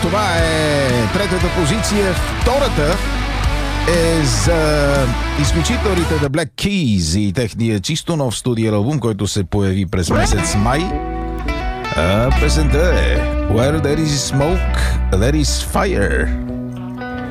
Това е третата позиция. Втората е за изключителните The Black Keys и техния чисто нов студиен албум, който се появи през месец май. Песента е Where there is smoke, there is fire.